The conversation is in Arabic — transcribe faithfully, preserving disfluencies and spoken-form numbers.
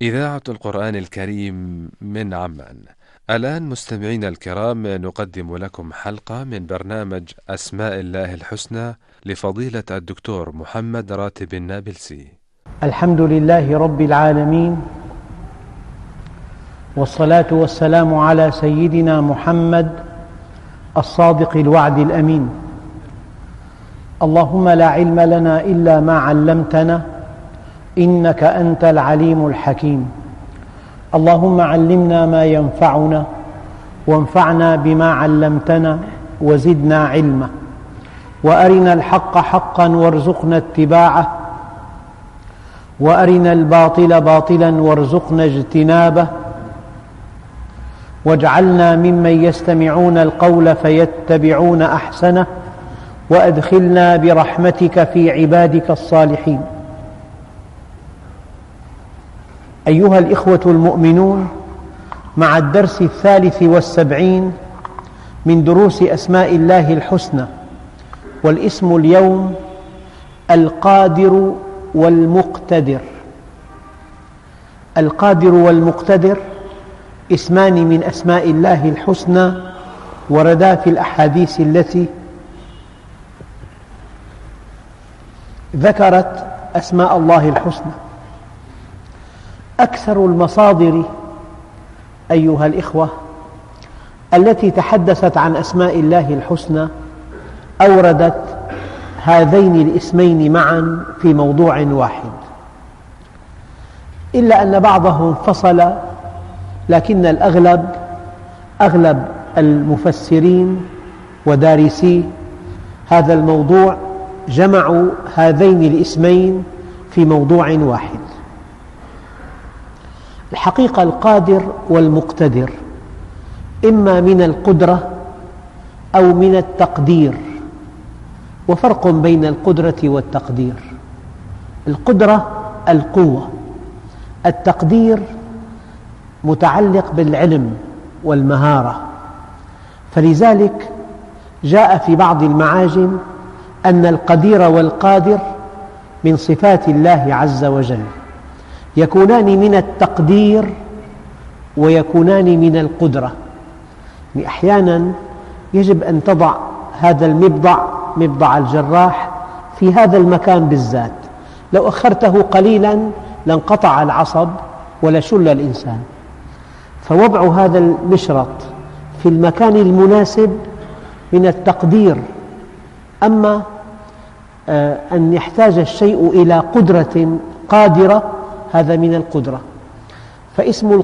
إذاعة القرآن الكريم من عمان. الآن مستمعينا الكرام نقدم لكم حلقة من برنامج أسماء الله الحسنى لفضيلة الدكتور محمد راتب النابلسي. الحمد لله رب العالمين، والصلاة والسلام على سيدنا محمد الصادق الوعد الأمين. اللهم لا علم لنا إلا ما علمتنا إنك أنت العليم الحكيم. اللهم علمنا ما ينفعنا وانفعنا بما علمتنا وزدنا علما، وأرنا الحق حقا وارزقنا اتباعه، وأرنا الباطل باطلا وارزقنا اجتنابه، واجعلنا ممن يستمعون القول فيتبعون أحسنه، وأدخلنا برحمتك في عبادك الصالحين. أيها الإخوة المؤمنون، مع الدرس الثالث والسبعين من دروس أسماء الله الحسنى، والاسم اليوم القادر والمقتدر. القادر والمقتدر اسمان من أسماء الله الحسنى وردا في الأحاديث التي ذكرت أسماء الله الحسنى. أكثر المصادر أيها الإخوة التي تحدثت عن أسماء الله الحسنى أوردت هذين الاسمين معا في موضوع واحد، إلا أن بعضهم فصل، لكن الأغلب أغلب المفسرين ودارسي هذا الموضوع جمعوا هذين الاسمين في موضوع واحد. الحقيقة القادر والمقتدر إما من القدرة أو من التقدير، وفرق بين القدرة والتقدير. القدرة القوة، التقدير متعلق بالعلم والمهارة. فلذلك جاء في بعض المعاجم أن القدير والقادر من صفات الله عز وجل، يكونان من التقدير ويكونان من القدرة. يعني أحيانا يجب أن تضع هذا المبضع مبضع الجراح في هذا المكان بالذات، لو أخرته قليلا لانقطع العصب ولشل الإنسان. فوضع هذا المشرط في المكان المناسب من التقدير. أما أن يحتاج الشيء إلى قدرة قادرة هذا من القدرة. فاسم